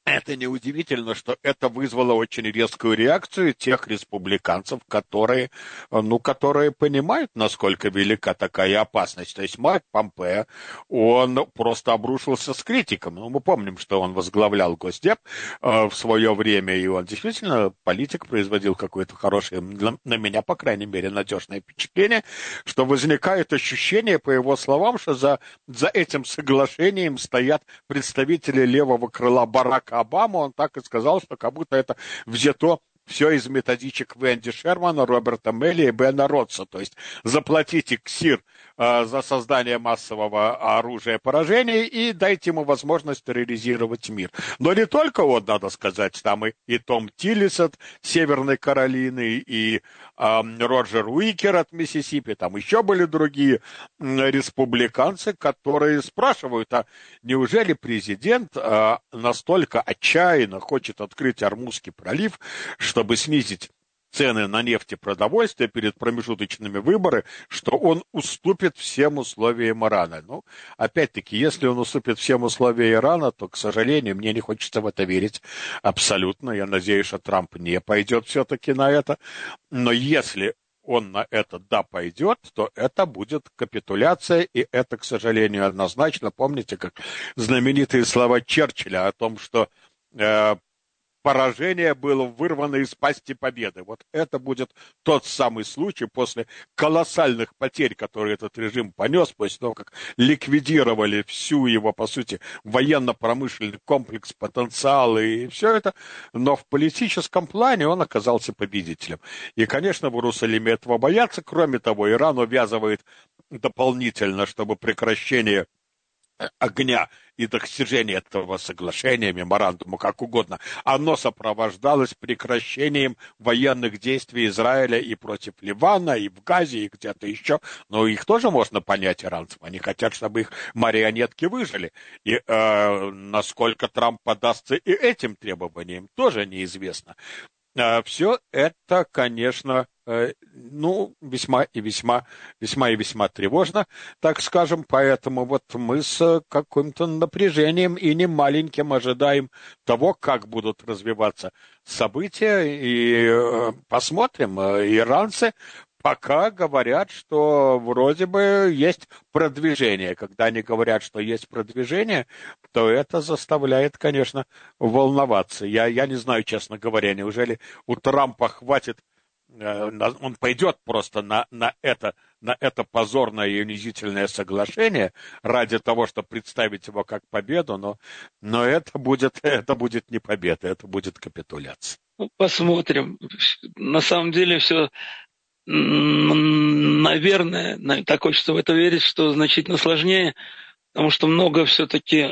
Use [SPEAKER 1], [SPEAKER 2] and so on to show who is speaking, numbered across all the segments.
[SPEAKER 1] это неудивительно, что это вызвало очень резкую реакцию тех республиканцев, которые понимают, насколько велика такая опасность. То есть Майк Помпео, он просто обрушился с критиком. Мы помним, что он возглавлял Госдеп в свое время, и он действительно, политик, производил какое-то хорошее, на меня, по крайней мере, надежное впечатление, что возникает ощущение, по его словам, что за этим соглашением стоят представители левого крыла Барака Обаму. Он так и сказал, что как будто это взято все из методичек Венди Шермана, Роберта Мелли и Бена Ротса. То есть заплатите КСИР за создание массового оружия поражения и дайте ему возможность терроризировать мир. Но не только он, надо сказать, там и Том Тиллис от Северной Каролины, и Роджер Уикер от Миссисипи, там еще были другие республиканцы, которые спрашивают, а неужели президент настолько отчаянно хочет открыть Ормузский пролив, чтобы снизить цены на нефть и продовольствие перед промежуточными выборами, что он уступит всем условиям Ирана. Ну, опять-таки, если он уступит всем условиям Ирана, то, к сожалению, мне не хочется в это верить абсолютно. Я надеюсь, что Трамп не пойдет все-таки на это. Но если он на это пойдет, то это будет капитуляция, и это, к сожалению, однозначно. Помните, как знаменитые слова Черчилля о том, что поражение было вырвано из пасти победы. Вот это будет тот самый случай после колоссальных потерь, которые этот режим понес, после того, как ликвидировали всю его, по сути, военно-промышленный комплекс, потенциал и все это, но в политическом плане он оказался победителем. И, конечно, в Иерусалиме этого боятся. Кроме того, Иран увязывает дополнительно, чтобы прекращение огня и достижение этого соглашения, меморандума, как угодно, оно сопровождалось прекращением военных действий Израиля и против Ливана, и в Газе, и где-то еще. Но их тоже можно понять, иранцев. Они хотят, чтобы их марионетки выжили. И насколько Трамп подастся и этим требованиям, тоже неизвестно. Все это, конечно, весьма и весьма тревожно, так скажем, поэтому вот мы с каким-то напряжением и немаленьким ожидаем того, как будут развиваться события, и посмотрим. Иранцы пока говорят, что вроде бы есть продвижение. Когда они говорят, что есть продвижение, то это заставляет, конечно, волноваться. Я не знаю, честно говоря, неужели у Трампа хватит, он пойдет просто на это позорное и унизительное соглашение ради того, чтобы представить его как победу, но это будет не победа, это будет капитуляция.
[SPEAKER 2] Посмотрим. На самом деле все, наверное, так хочется в это верить, что значительно сложнее, потому что много все-таки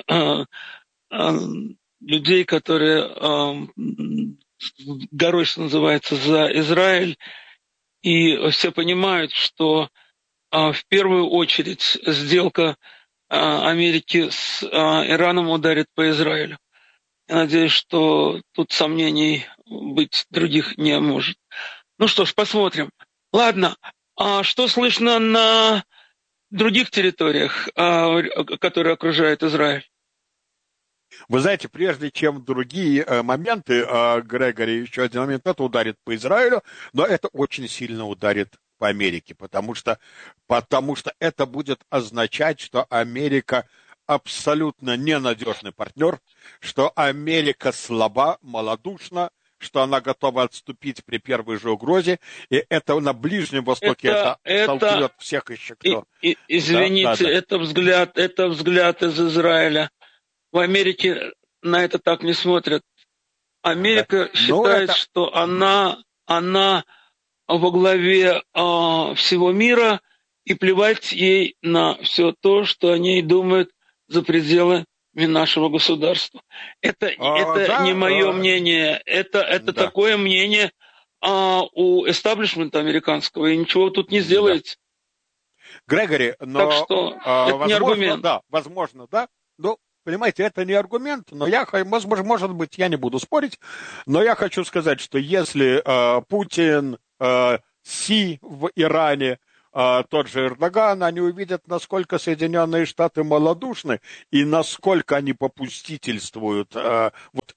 [SPEAKER 2] людей, которые горой, что называется, за Израиль, и все понимают, что в первую очередь сделка Америки с Ираном ударит по Израилю. Я надеюсь, что тут сомнений быть других не может. Ну что ж, посмотрим. Ладно, а что слышно на других территориях, которые окружают Израиль?
[SPEAKER 1] Вы знаете, прежде чем другие моменты, Грегори, еще один момент, это ударит по Израилю, но это очень сильно ударит по Америке, потому что это будет означать, что Америка абсолютно ненадежный партнер, что Америка слаба, малодушна, что она готова отступить при первой же угрозе, и это на Ближнем Востоке это столкнет всех еще кто.
[SPEAKER 2] Извините, это взгляд из Израиля. В Америке на это так не смотрят. Америка считает, что она во главе всего мира, и плевать ей на все то, что о ней думают за пределами нашего государства. Это не мое мнение, это такое мнение у эстаблишмента американского, и ничего тут не сделаете.
[SPEAKER 1] Грегори, но
[SPEAKER 2] так что это не аргумент.
[SPEAKER 1] Да, возможно, да. Но, понимаете, это не аргумент, но может быть, я не буду спорить, но я хочу сказать, что если Путин, Си в Иране, тот же Эрдоган, они увидят, насколько Соединенные Штаты малодушны и насколько они попустительствуют вот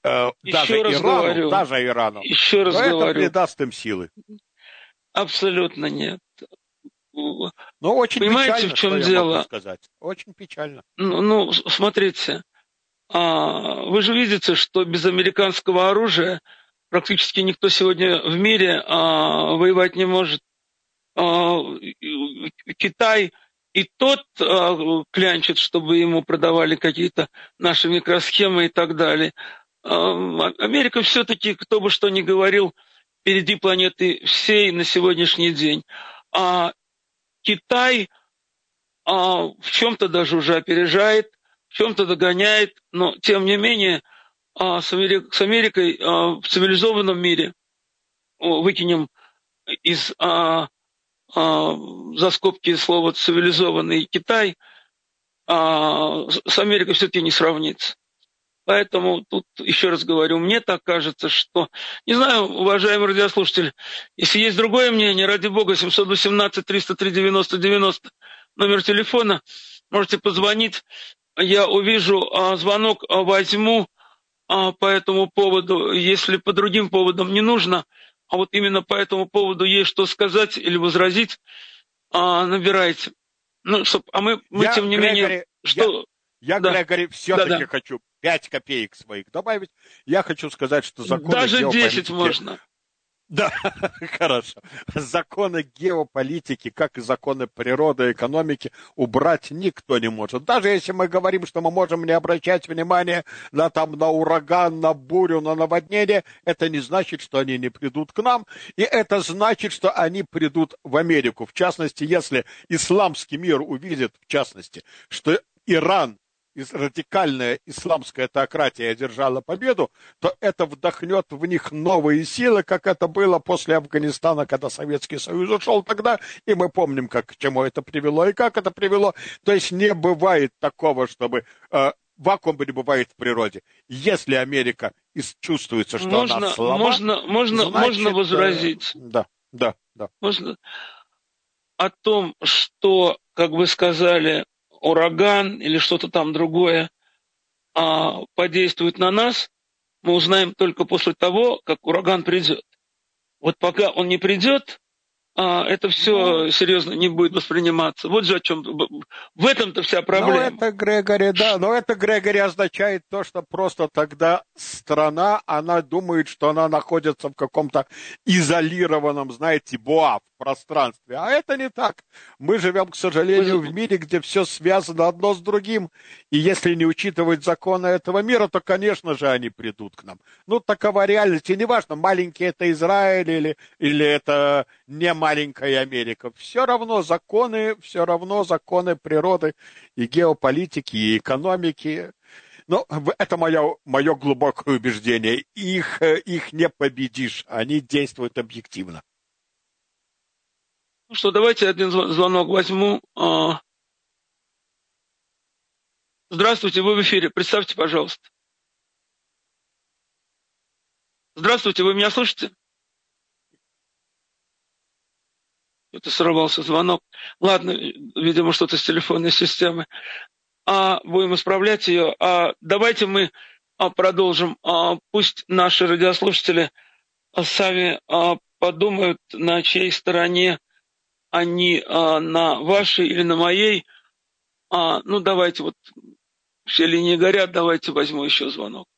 [SPEAKER 1] даже Ирану,
[SPEAKER 2] еще раз
[SPEAKER 1] то
[SPEAKER 2] говорю,
[SPEAKER 1] это придаст им силы.
[SPEAKER 2] Абсолютно нет.
[SPEAKER 1] Но очень
[SPEAKER 2] понимаете,
[SPEAKER 1] печально,
[SPEAKER 2] в чем
[SPEAKER 1] что
[SPEAKER 2] дело?
[SPEAKER 1] Я могу сказать. Очень печально.
[SPEAKER 2] Ну, смотрите, вы же видите, что без американского оружия практически никто сегодня в мире воевать не может. Китай и тот клянчит, чтобы ему продавали какие-то наши микросхемы и так далее. Америка все-таки, кто бы что ни говорил, впереди планеты всей на сегодняшний день. А Китай в чем-то даже уже опережает, в чем-то догоняет, но тем не менее с Америкой в цивилизованном мире, выкинем из за скобки слова «цивилизованный» Китай, с Америкой все-таки не сравнится. Поэтому тут еще раз говорю, мне так кажется, что... Не знаю, уважаемый радиослушатель, если есть другое мнение, ради бога, 718-303-90-90, номер телефона, можете позвонить. Я увижу звонок, возьму по этому поводу. Если по другим поводам не нужно, а вот именно по этому поводу есть что сказать или возразить, набирайте. Ну, мы тем не менее...
[SPEAKER 1] Я, Грегори, все-таки хочу 5 копеек своих добавить. Я хочу сказать, что законы
[SPEAKER 2] даже
[SPEAKER 1] геополитики...
[SPEAKER 2] 10 можно.
[SPEAKER 1] Да, хорошо. Законы геополитики, как и законы природы, экономики, убрать никто не может. Даже если мы говорим, что мы можем не обращать внимания на ураган, на бурю, на наводнение, это не значит, что они не придут к нам. И это значит, что они придут в Америку. В частности, если исламский мир увидит, в частности, что Иран, радикальная исламская теократия одержала победу, то это вдохнет в них новые силы, как это было после Афганистана, когда Советский Союз ушел тогда, и мы помним, к чему это привело и как это привело. То есть не бывает такого, чтобы вакуум не бывает в природе. Если Америка чувствуется, что она слаба,
[SPEAKER 2] можно возразить.
[SPEAKER 1] Да.
[SPEAKER 2] Можно о том, что, как вы сказали, ураган или что-то там другое подействует на нас, мы узнаем только после того, как ураган придет. Вот пока он не придет, это все серьезно не будет восприниматься. Вот же о чем. В этом-то вся проблема.
[SPEAKER 1] Но это, Грегори, означает то, что просто тогда страна, она думает, что она находится в каком-то изолированном, боа в пространстве. А это не так. Мы живем, к сожалению, в мире, где все связано одно с другим. И если не учитывать законы этого мира, то, конечно же, они придут к нам. Такова реальность. И неважно, маленький это Израиль или это не маленькая Америка. Все равно законы природы и геополитики, и экономики. Это мое глубокое убеждение. Их не победишь. Они действуют объективно.
[SPEAKER 2] Ну что, давайте один звонок возьму. Здравствуйте, вы в эфире. Представьте, пожалуйста. Здравствуйте, вы меня слышите? Это сорвался звонок. Ладно, видимо, что-то с телефонной системы. Будем исправлять ее. Давайте мы продолжим. Пусть наши радиослушатели сами подумают, на чьей стороне они, на вашей или на моей. Давайте, вот все линии горят, давайте возьму еще звонок.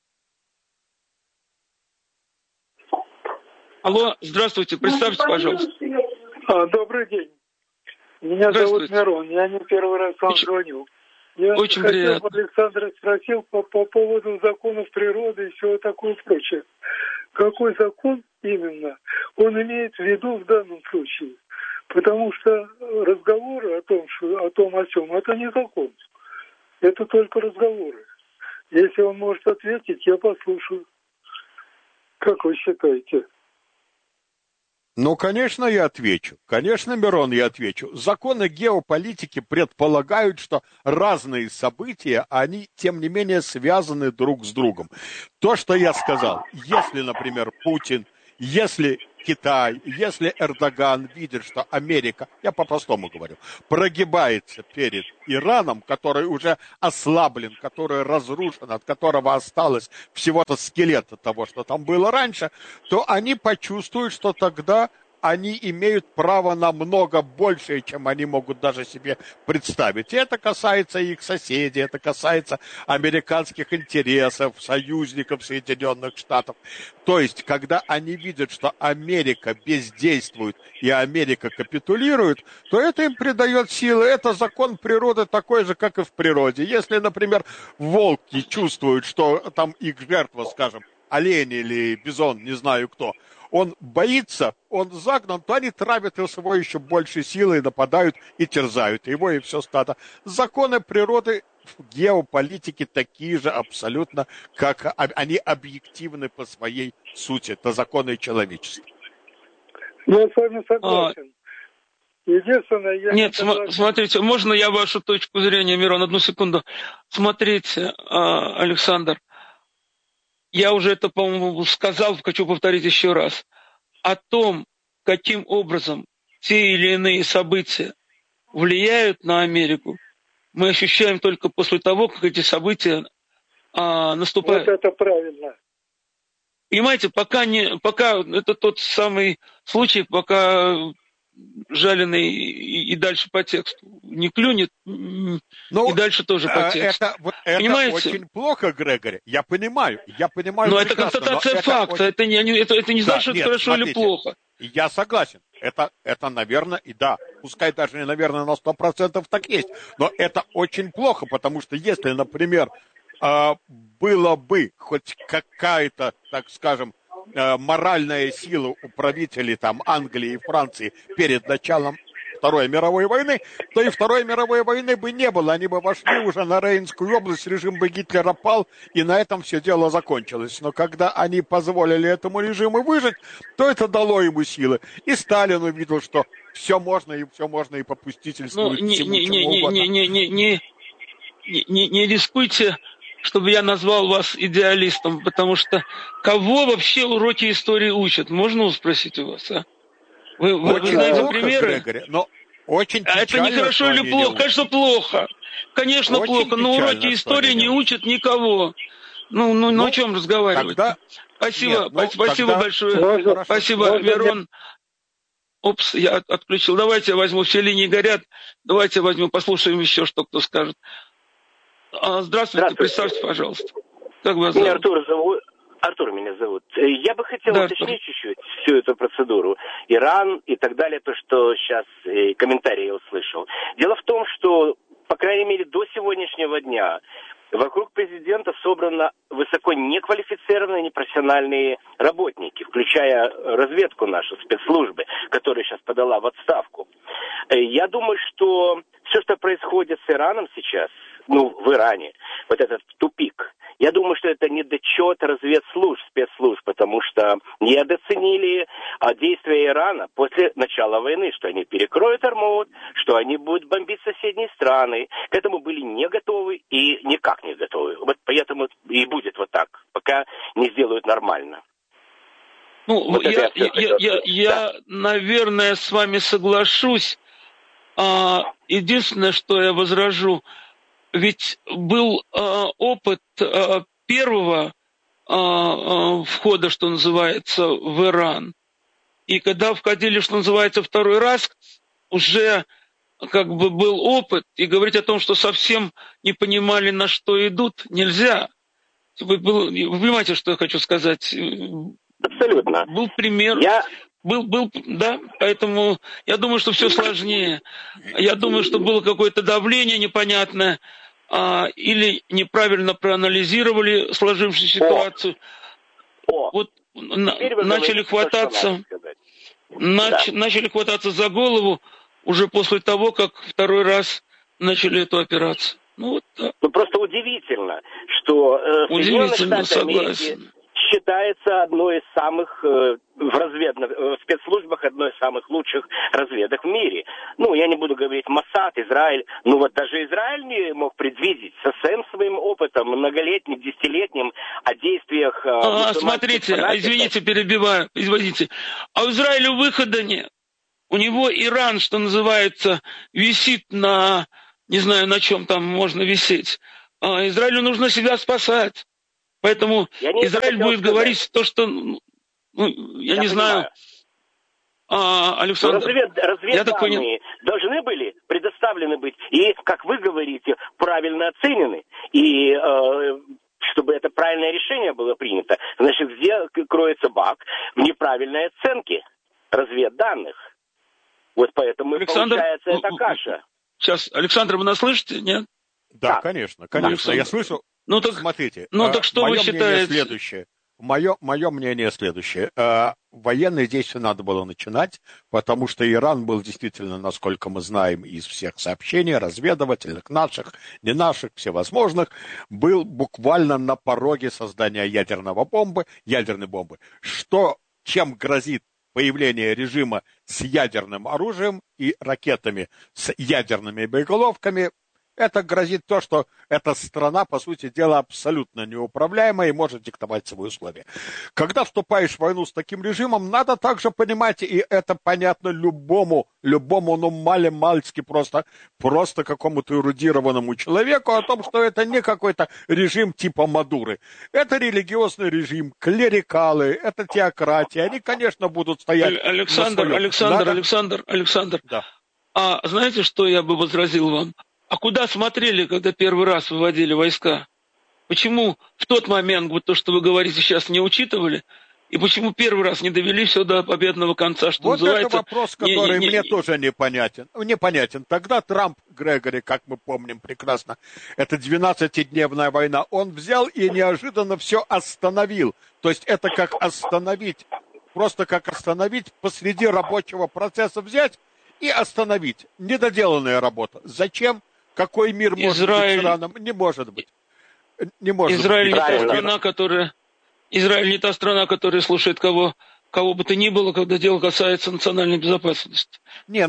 [SPEAKER 2] Алло, здравствуйте, представьте, пожалуйста.
[SPEAKER 3] Добрый день. Меня зовут Мирон, я не первый раз вам звоню. Я
[SPEAKER 2] очень
[SPEAKER 3] хотел
[SPEAKER 2] приятно.
[SPEAKER 3] Александра спросил по поводу законов природы и всего такого прочее. Какой закон именно он имеет в виду в данном случае? Потому что разговоры о том, о сём, это не закон. Это только разговоры. Если он может ответить, я послушаю. Как вы считаете?
[SPEAKER 1] Конечно, я отвечу. Конечно, Мирон, я отвечу. Законы геополитики предполагают, что разные события, они, тем не менее, связаны друг с другом. То, что я сказал, если, например, Путин, если Китай, если Эрдоган видит, что Америка, я по-простому говорю, прогибается перед Ираном, который уже ослаблен, который разрушен, от которого осталось всего-то скелет от того, что там было раньше, то они почувствуют, что тогда они имеют право на много большее, чем они могут даже себе представить. И это касается их соседей, это касается американских интересов, союзников Соединенных Штатов. То есть, когда они видят, что Америка бездействует и Америка капитулирует, то это им придает силы. Это закон природы такой же, как и в природе. Если, например, волки чувствуют, что там их жертва, скажем, олень или бизон, не знаю кто, он боится, он загнан, то они травят из его еще больше силы, и нападают и терзают его, и все стадо. Законы природы в геополитике такие же абсолютно, как они объективны по своей сути. Это законы человечества.
[SPEAKER 3] Ну, я с вами согласен. Единственное, я
[SPEAKER 2] Нет, смотрите, можно я вашу точку зрения, Мирон, одну секунду. Смотрите, Александр, я уже это, по-моему, сказал, хочу повторить еще раз. О том, каким образом те или иные события влияют на Америку, мы ощущаем только после того, как эти события наступают.
[SPEAKER 3] Вот это правильно.
[SPEAKER 2] Понимаете, пока это тот самый случай, пока жаленый и дальше по тексту не клюнет, и дальше тоже по тексту.
[SPEAKER 1] Это очень плохо, Грегори, я понимаю.
[SPEAKER 2] Но это констатация факта, это не значит, что это хорошо или плохо.
[SPEAKER 1] Я согласен, это, наверное, и да, пускай даже не, наверное, на 100% так есть, но это очень плохо, потому что если, например, было бы хоть какая-то, так скажем, моральная сила у правителей там Англии и Франции перед началом Второй мировой войны, то и Второй мировой войны бы не было. Они бы вошли уже на Рейнскую область, режим бы Гитлера пал, и на этом все дело закончилось. Но когда они позволили этому режиму выжить, то это дало ему силы. И Сталин увидел, что все можно и попустительствовать всему, чему угодно.
[SPEAKER 2] Не рискуйте, чтобы я назвал вас идеалистом, потому что кого вообще уроки истории учат? Можно спросить у вас, а? Вы знаете
[SPEAKER 1] плохо,
[SPEAKER 2] примеры?
[SPEAKER 1] Грегори, но очень печально,
[SPEAKER 2] это не хорошо или плохо? Конечно, плохо. Конечно, очень плохо, но уроки истории не учат никого. Ну о чем разговаривать? Спасибо, спасибо большое. Спасибо, Мирон. Опс, я отключил. Давайте я возьму, все линии горят. Давайте послушаем еще, что кто скажет. Здравствуйте, представьте, пожалуйста. Как вас зовут?
[SPEAKER 4] Меня Артур меня зовут. Я бы хотел уточнить чуть-чуть всю эту процедуру. Иран и так далее, то, что сейчас комментарии я услышал. Дело в том, что, по крайней мере, до сегодняшнего дня вокруг президента собраны высоко неквалифицированные, непрофессиональные работники, включая разведку нашу, спецслужбы, которая сейчас подала в отставку. Я думаю, что все, что происходит с Ираном сейчас, в Иране, вот этот тупик, я думаю, что это недочет разведслужб, спецслужб, потому что недооценили действия Ирана после начала войны, что они перекроют Ормуд, что они будут бомбить соседние страны. К этому были не готовы и никак не готовы. Вот поэтому и будет вот так, пока не сделают нормально.
[SPEAKER 2] Вот я, наверное, с вами соглашусь. Единственное, что я возражу, ведь был опыт первого входа, что называется, в Иран. И когда входили, что называется, второй раз, уже как бы был опыт, и говорить о том, что совсем не понимали, на что идут, нельзя. Вы понимаете, что я хочу сказать?
[SPEAKER 4] Абсолютно.
[SPEAKER 2] Был пример. Да, поэтому я думаю, что все сложнее. Я думаю, что было какое-то давление непонятное, или неправильно проанализировали сложившуюся ситуацию. Вот начали хвататься за голову уже после того, как второй раз начали эту операцию. Вот так.
[SPEAKER 4] Просто удивительно, что Соединенные Штаты Америки считается одной из самых в спецслужбах одной из самых лучших разведок в мире. Ну, я не буду говорить Моссад, Израиль. Ну, вот даже Израиль не мог предвидеть со всем своим опытом, многолетним, десятилетним, о действиях...
[SPEAKER 2] Смотрите, извините, перебиваю, извините. А у Израиля выхода нет. У него Иран, что называется, висит на... Не знаю, на чем там можно висеть. Израилю нужно себя спасать. Поэтому Израиль будет говорить то, что... я не знаю... Александр,
[SPEAKER 4] разведданные должны были предоставлены быть и, как вы говорите, правильно оценены. И чтобы это правильное решение было принято, значит, где кроется баг? В неправильной оценке разведданных. Вот поэтому
[SPEAKER 2] Александр,
[SPEAKER 4] получается эта каша.
[SPEAKER 2] Сейчас, Александр, вы нас слышите, нет?
[SPEAKER 1] Да, конечно. Александр. Я слышу.
[SPEAKER 2] Ну, так,
[SPEAKER 1] смотрите,
[SPEAKER 2] так что вы считаете?
[SPEAKER 1] Мое мнение следующее. Военные действия надо было начинать, потому что Иран был действительно, насколько мы знаем из всех сообщений, разведывательных, наших, не наших, всевозможных, был буквально на пороге создания ядерной бомбы. Чем грозит появление режима с ядерным оружием и ракетами с ядерными боеголовками, это грозит то, что эта страна, по сути дела, абсолютно неуправляемая и может диктовать свои условия. Когда вступаешь в войну с таким режимом, надо также понимать, и это понятно любому, маломальски просто какому-то эрудированному человеку, о том, что это не какой-то режим типа Мадуры. Это религиозный режим, клерикалы, это теократия. Они, конечно, будут стоять...
[SPEAKER 2] Александр.
[SPEAKER 1] Да.
[SPEAKER 2] А знаете, что я бы возразил вам? А куда смотрели, когда первый раз выводили войска? Почему в тот момент, вот то, что вы говорите сейчас, не учитывали? И почему первый раз не довели все до победного конца, что
[SPEAKER 1] вот
[SPEAKER 2] называется?
[SPEAKER 1] Вот это вопрос, который мне тоже непонятен. Тогда Трамп, Грегори, как мы помним прекрасно, это 12-дневная война, он взял и неожиданно все остановил. То есть это как остановить посреди рабочего процесса взять и остановить. Недоделанная работа. Зачем? Какой мир может быть с Ираном? Не может быть.
[SPEAKER 2] Израиль не та страна, которая слушает кого бы то ни было, когда дело касается национальной безопасности.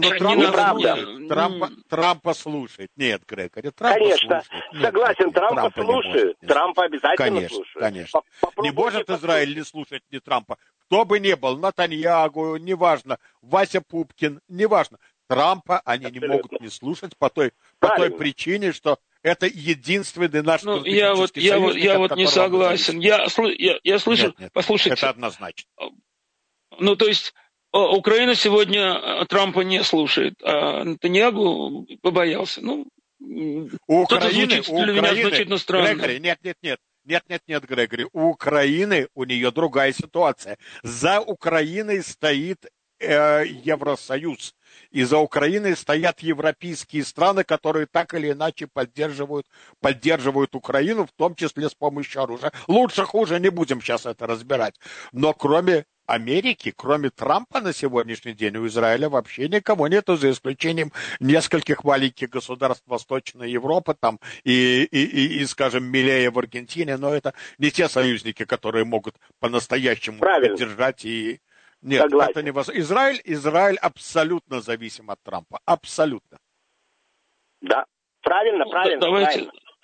[SPEAKER 1] Трампа слушает. Нет, Грегори,
[SPEAKER 4] Конечно, согласен, Трампа слушают. Трампа обязательно слушают.
[SPEAKER 1] Конечно. Не может Израиль не слушать ни Трампа. Кто бы ни был, Натаньягу, неважно, Вася Пупкин, неважно. Трампа они не могут не слушать по той причине, что это единственный наш стратегический союзник.
[SPEAKER 2] Я не согласен. Я слышу,
[SPEAKER 1] нет,
[SPEAKER 2] послушайте.
[SPEAKER 1] Это однозначно.
[SPEAKER 2] То есть Украина сегодня Трампа не слушает, а Натаньягу побоялся. Кто-то звучит для меня значительно странно.
[SPEAKER 1] Грегори, нет, Грегори. У Украины, у нее другая ситуация. За Украиной стоит Евросоюз. И за Украиной стоят европейские страны, которые так или иначе поддерживают Украину, в том числе с помощью оружия. Лучше, хуже, не будем сейчас это разбирать. Но кроме Америки, кроме Трампа на сегодняшний день у Израиля вообще никого нету, за исключением нескольких маленьких государств Восточной Европы там и скажем, Милея в Аргентине, но это не те союзники, которые могут по-настоящему поддержать и... Нет, согласен. Это невозможно. Израиль абсолютно зависим от Трампа. Абсолютно.
[SPEAKER 4] Да, правильно.
[SPEAKER 2] Давайте.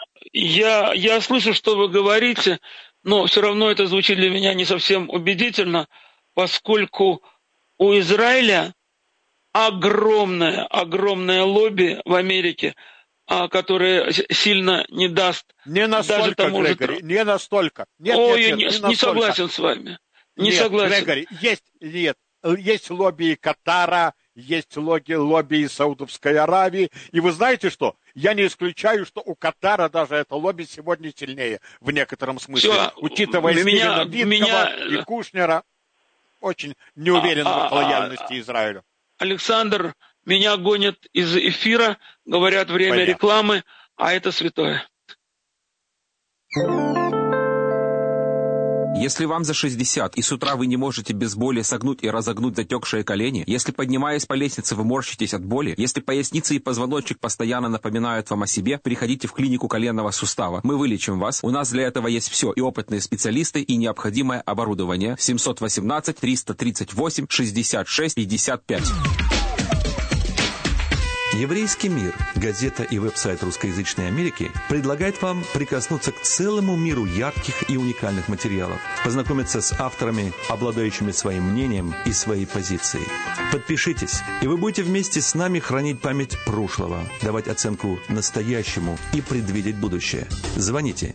[SPEAKER 2] Я слышу, что вы говорите, но все равно это звучит для меня не совсем убедительно, поскольку у Израиля огромное лобби в Америке, которое сильно не даст...
[SPEAKER 1] Не настолько, даже тому
[SPEAKER 2] Грегори,
[SPEAKER 1] не настолько.
[SPEAKER 2] Не согласен с вами. Не согласен.
[SPEAKER 1] Грегори, есть лобби Катара, есть лобби Саудовской Аравии. И вы знаете что? Я не исключаю, что у Катара даже это лобби сегодня сильнее в некотором смысле. Учитывая Стивена Биткова и Кушнера, очень не уверен в лояльности Израилю.
[SPEAKER 2] Александр, меня гонят из эфира, говорят, время рекламы, а это святое.
[SPEAKER 5] Если вам за 60 и с утра вы не можете без боли согнуть и разогнуть затекшие колени, если, поднимаясь по лестнице, вы морщитесь от боли, если поясница и позвоночник постоянно напоминают вам о себе, приходите в клинику коленного сустава. Мы вылечим вас. У нас для этого есть все, и опытные специалисты, и необходимое оборудование. 718-338-66-55.
[SPEAKER 6] Еврейский мир, газета и веб-сайт русскоязычной Америки, предлагает вам прикоснуться к целому миру ярких и уникальных материалов, познакомиться с авторами, обладающими своим мнением и своей позицией. Подпишитесь, и вы будете вместе с нами хранить память прошлого, давать оценку настоящему и предвидеть будущее. Звоните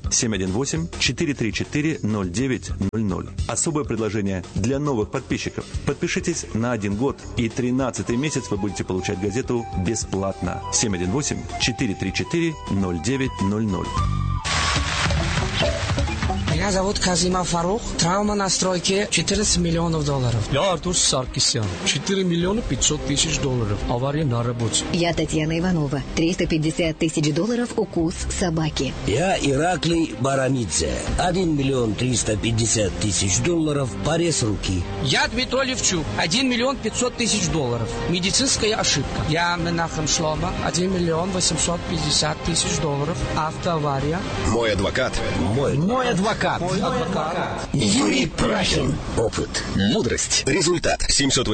[SPEAKER 6] 718-434-0900. Особое предложение для новых подписчиков. Подпишитесь на 1 год, и 13-й месяц вы будете получать газету бесплатно. 718-434-0900.
[SPEAKER 7] Меня зовут Казимов Фарух. Травма на стройке $14 миллионов.
[SPEAKER 8] Я Артур Саркисян. $4 миллиона 500 тысяч. Авария на работе.
[SPEAKER 9] Я Татьяна Иванова. $350 тысяч. Укус собаки.
[SPEAKER 10] Я Ираклий Барамидзе. $1 миллион 350 тысяч. Порез руки.
[SPEAKER 7] Я Дмитрий Левчук. $1 миллион 500 тысяч. Медицинская ошибка. Я Менахем Шлома. $1 миллион 850 тысяч. Автоавария.
[SPEAKER 11] Мой адвокат.
[SPEAKER 10] Мой адвокат.
[SPEAKER 11] Юрий Прахин. Опыт. Мудрость. Результат.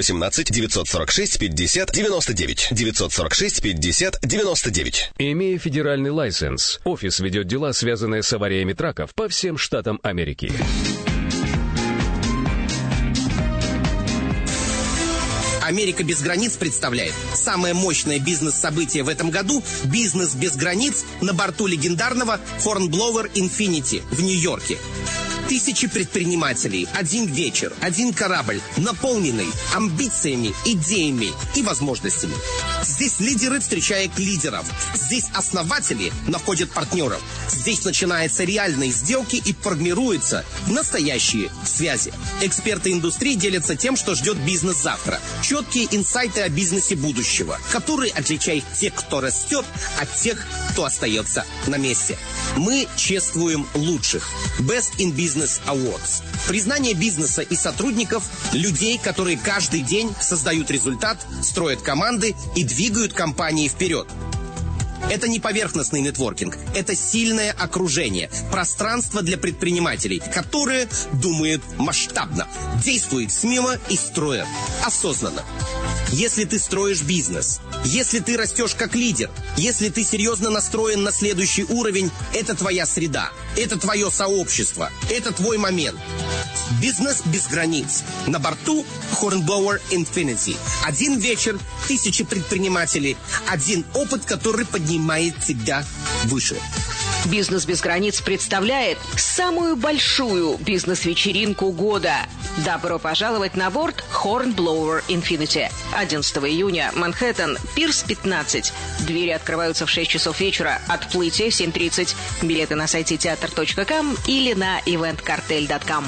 [SPEAKER 11] 718-946-50-99. 946-50-99.
[SPEAKER 12] Имея федеральный лайсенс, офис ведет дела, связанные с авариями траков по всем штатам Америки.
[SPEAKER 13] «Америка без границ» представляет самое мощное бизнес-событие в этом году – «Бизнес без границ» на борту легендарного Hornblower Infinity в Нью-Йорке. Тысячи предпринимателей, один вечер, один корабль, наполненный амбициями, идеями и возможностями. Здесь лидеры встречают лидеров. Здесь основатели находят партнеров. Здесь начинаются реальные сделки и формируются настоящие связи. Эксперты индустрии делятся тем, что ждет бизнес завтра. Четкие инсайты о бизнесе будущего, которые отличают тех, кто растет, от тех, кто остается на месте. Мы чествуем лучших. Best in Business Awards. Признание бизнеса и сотрудников, людей, которые каждый день создают результат, строят команды и двигают компании вперед. Это не поверхностный нетворкинг, это сильное окружение, пространство для предпринимателей, которые думают масштабно, действуют смело и строят осознанно. Если ты строишь бизнес, если ты растешь как лидер, если ты серьезно настроен на следующий уровень, это твоя среда, это твое сообщество, это твой момент. Бизнес без границ. На борту Hornblower Infinity. Один вечер, тысячи предпринимателей, один опыт, который поднимает тебя выше.
[SPEAKER 14] «Бизнес без границ» представляет самую большую бизнес-вечеринку года. Добро пожаловать на борт Hornblower Infinity. 11 июня, Манхэттен, Пирс 15. Двери открываются в 6 часов вечера, отплытие 7:30. Билеты на сайте teatr.com или на eventcartel.com.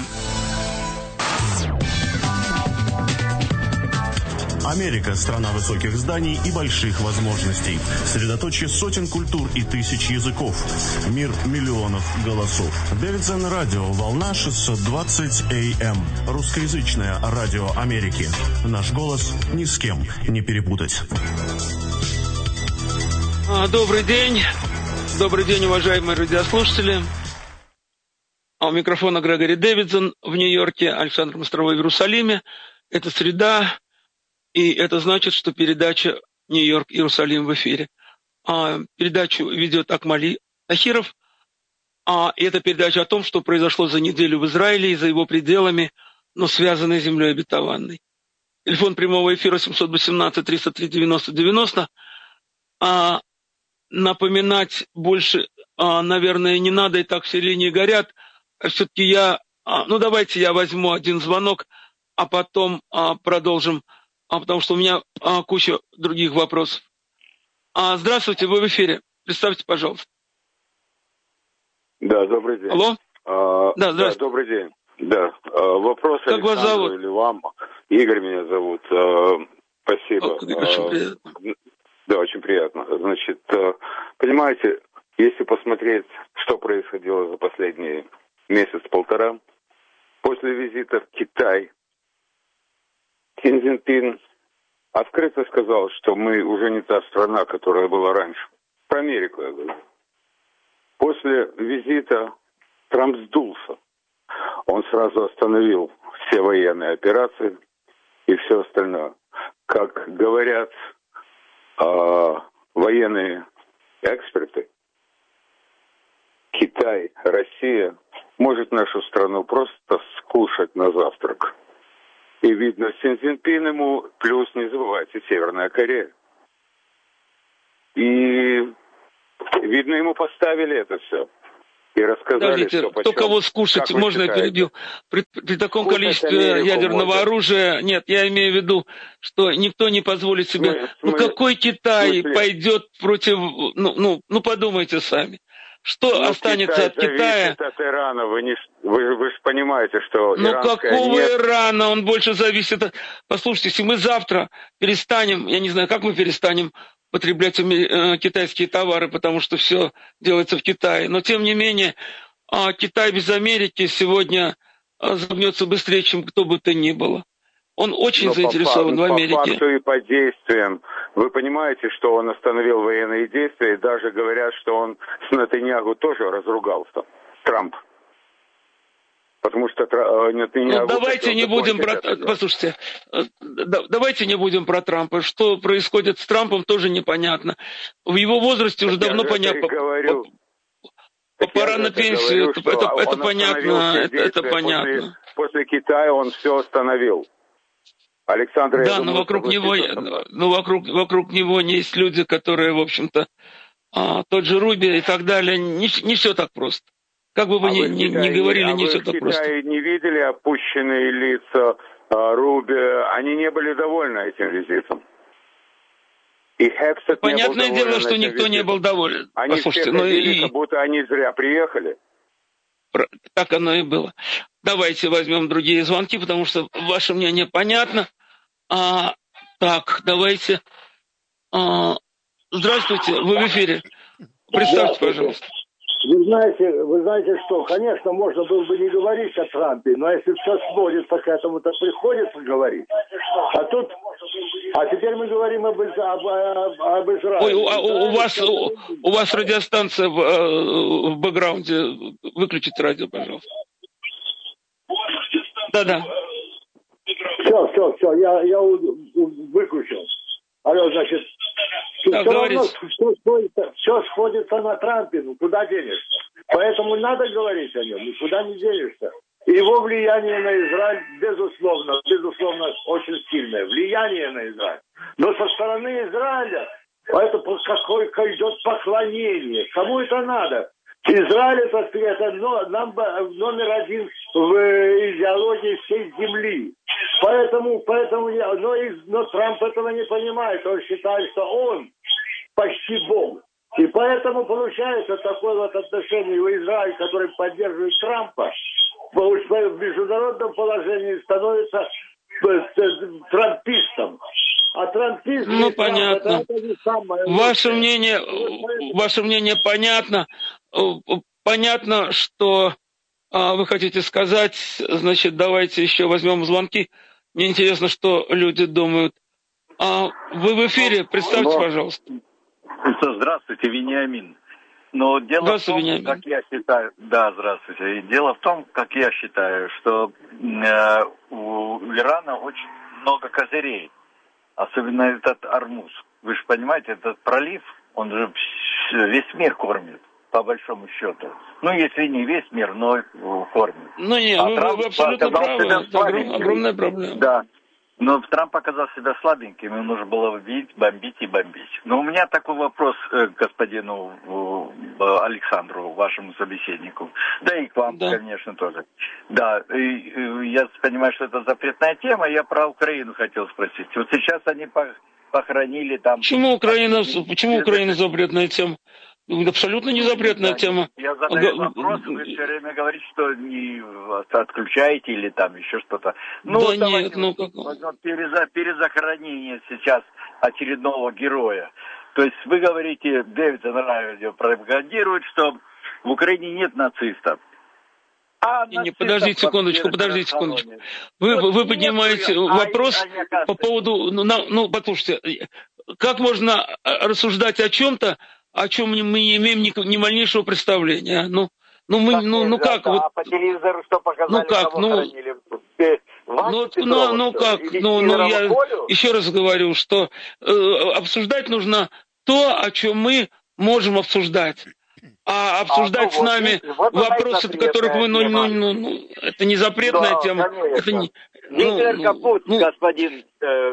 [SPEAKER 15] Америка – страна высоких зданий и больших возможностей. Средоточие сотен культур и тысяч языков. Мир миллионов голосов. Дэвидсон радио, волна 620 АМ. Русскоязычное радио Америки. Наш голос ни с кем не перепутать.
[SPEAKER 2] Добрый день. Добрый день, уважаемые радиослушатели. У микрофона Грегори Дэвидсон в Нью-Йорке, Александр Мостровой в Иерусалиме. Это среда. И это значит, что передача «Нью-Йорк-Иерусалим» в эфире. Передачу ведет Акмали Тахиров. И это передача о том, что произошло за неделю в Израиле и за его пределами, но связанной с землей обетованной. Телефон прямого эфира 718-303-90-90. Напоминать больше, наверное, не надо, и так все линии горят. Все-таки давайте я возьму один звонок, а потом продолжим. Потому что у меня куча других вопросов. Здравствуйте, вы в эфире. Представьте, пожалуйста.
[SPEAKER 16] Да, добрый день.
[SPEAKER 2] Алло? Да, здравствуйте.
[SPEAKER 16] Да, добрый день. Да, вопрос
[SPEAKER 2] как вас зовут?
[SPEAKER 16] Или вам. Игорь меня зовут. Спасибо.
[SPEAKER 2] Очень приятно.
[SPEAKER 16] Да, очень приятно. Значит, понимаете, если посмотреть, что происходило за последние месяц-полтора, после визита в Китай Си Цзиньпин открыто сказал, что мы уже не та страна, которая была раньше. Про Америку я говорю. После визита Трамп сдулся. Он сразу остановил все военные операции и все остальное. Как говорят военные эксперты, Китай, Россия может нашу страну просто скушать на завтрак. И видно, Си Цзиньпин ему, плюс не забывайте, Северная Корея. И видно, ему поставили это все. И рассказали, что
[SPEAKER 2] кто кого скушать, можно я перебью? При таком количестве ядерного может. Оружия, нет, я имею в виду, что никто не позволит себе... какой Китай пойдет против... Ну, подумайте сами. Что останется от Китая?
[SPEAKER 16] От Ирана. Вы же понимаете, что
[SPEAKER 2] какого Ирана? Он больше зависит от... Послушайте, если мы завтра перестанем, я не знаю, как мы перестанем потреблять китайские товары, потому что все делается в Китае. Но, тем не менее, Китай без Америки сегодня загнется быстрее, чем кто бы то ни было. Он очень заинтересован в Америке.
[SPEAKER 16] По факту и по действиям. Вы понимаете, что он остановил военные действия, и даже говорят, что он с Нетаньяху тоже разругался. Трамп. Потому что Нетаньяху...
[SPEAKER 2] давайте не будем Послушайте, давайте не будем про Трампа. Что происходит с Трампом, тоже непонятно. В его возрасте уже давно понятно. Пора на пенсию, это понятно. Это понятно.
[SPEAKER 16] После Китая он все остановил. Александр,
[SPEAKER 2] да, но вокруг него есть люди, которые, в общем-то, тот же Руби и так далее, не все так просто. Как бы вы ни говорили, не все так просто.
[SPEAKER 16] Вы в Китае не видели опущенные лица Руби? Они не были довольны этим визитом. И Хексет
[SPEAKER 2] понятное дело, что никто не был доволен.
[SPEAKER 16] Они все ходили, как будто они зря приехали.
[SPEAKER 2] Так оно и было. Давайте возьмем другие звонки, потому что ваше мнение понятно. Так, давайте. Здравствуйте, вы в эфире. Представьте, пожалуйста.
[SPEAKER 17] Вы знаете что, конечно, можно было бы не говорить о Трампе, но если все сводится к этому, то приходится говорить. А теперь мы говорим об Израиле.
[SPEAKER 2] Ой, у вас радиостанция в бэкграунде. Выключите радио, пожалуйста. Да.
[SPEAKER 17] Все, я выключил. Алло, значит,
[SPEAKER 2] все равно
[SPEAKER 17] все сходится на Трампе, куда денешься? Поэтому надо говорить о нем, никуда не денешься. Его влияние на Израиль, безусловно, очень сильное. Влияние на Израиль. Но со стороны Израиля это какое идет поклонение. Кому это надо? Израиль это номер один в идеологии всей земли. Поэтому но Трамп этого не понимает. Он считает, что он почти Бог. И поэтому получается такое вот отношение в Израиле, который поддерживает Трампа, в международном положении становится трампистом. А трампист...
[SPEAKER 2] понятно.
[SPEAKER 17] Это не самое
[SPEAKER 2] ваше мнение понятно. Понятно, что вы хотите сказать. Значит, давайте еще возьмем звонки. Мне интересно, что люди думают. Вы в эфире, представьте, пожалуйста.
[SPEAKER 18] Здравствуйте, Вениамин. Но дело в том, как я считаю... Да, здравствуйте. Дело в том, как я считаю, что у Ирана очень много козырей. Особенно этот Ормуз. Вы же понимаете, этот пролив, он же весь мир кормит, по большому счету. Если не весь мир, но кормит.
[SPEAKER 2] Вы абсолютно правы. Это огромная проблема.
[SPEAKER 18] Да. Но Трамп оказал себя слабеньким, ему нужно было бомбить. Но у меня такой вопрос к господину Александру, вашему собеседнику. Да и к вам, конечно, тоже. Да, я понимаю, что это запретная тема, я про Украину хотел спросить. Вот сейчас они похоронили там...
[SPEAKER 2] Почему Украина запретная тема? Абсолютно не запретная тема.
[SPEAKER 18] Я задаю вопрос, вы все время говорите, что не отключаете или там еще что-то.
[SPEAKER 2] Нет,
[SPEAKER 18] перезахоронение сейчас очередного героя. То есть вы говорите, Дэвид пропагандирует, что в Украине нет нацистов.
[SPEAKER 2] Подождите секундочку. Вы поднимаете вопрос по поводу... послушайте, как можно рассуждать о чем-то, о чем мы не имеем ни малейшего представления? Как?
[SPEAKER 18] А по телевизору что показали, кого хоронили?
[SPEAKER 2] Я еще раз говорю, что обсуждать нужно то, о чем мы можем обсуждать. А обсуждать с нами вопросы, в которых мы, это не запретная тема. Это не,
[SPEAKER 18] господин.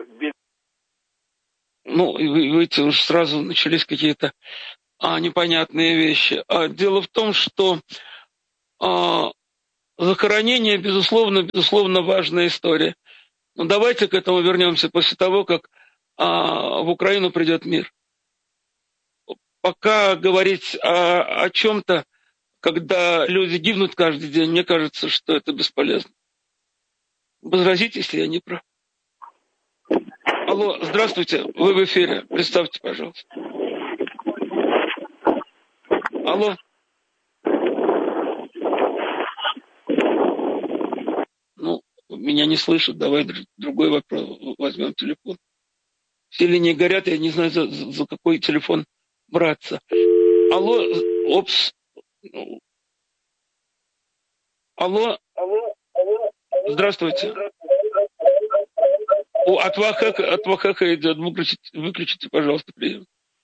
[SPEAKER 2] Видите, уж сразу начались какие-то непонятные вещи. Дело в том, что захоронение, безусловно, важная история. Но давайте к этому вернемся после того, как в Украину придет мир. Пока говорить о чем-то, когда люди гибнут каждый день, мне кажется, что это бесполезно. Возразите, если я не прав. Алло, здравствуйте, вы в эфире. Представьте, пожалуйста. Алло. Меня не слышат. Давай другой вопрос. Возьмем телефон. Все линии горят, я не знаю, за какой телефон браться. Алло, Алло. Здравствуйте. От Вахаха идет. Выключите, пожалуйста, прием.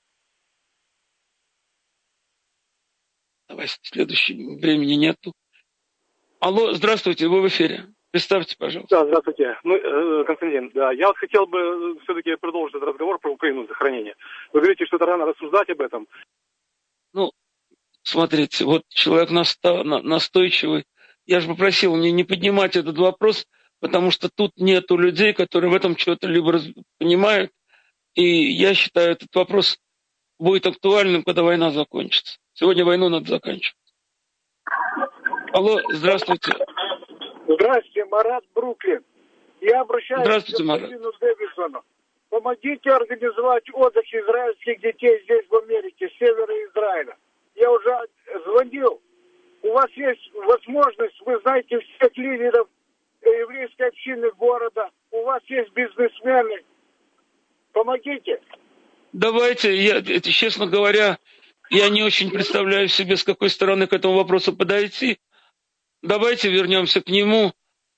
[SPEAKER 2] Давай, следующего времени нету. Алло, здравствуйте, вы в эфире. Представьте, пожалуйста.
[SPEAKER 19] Да, здравствуйте. Константин, я хотел бы все-таки продолжить этот разговор про Украину, захоронение. Вы говорите, что это рано рассуждать об этом.
[SPEAKER 2] Смотрите, вот человек настойчивый. Я же попросил мне не поднимать этот вопрос, потому что тут нету людей, которые в этом что-то либо понимают. И я считаю, этот вопрос будет актуальным, когда война закончится. Сегодня войну надо заканчивать. Алло, здравствуйте.
[SPEAKER 17] Здравствуйте, Марат, Бруклин. Я обращаюсь к господину Дэвисону. Помогите организовать отдых израильских детей здесь, в Америке, с севера Израиля. Я уже звонил. У вас есть возможность, вы знаете всех лидеров еврейской общины города. У вас есть бизнесмены. Помогите.
[SPEAKER 2] Давайте, честно говоря, я не очень представляю себе, с какой стороны к этому вопросу подойти. Давайте вернемся к нему.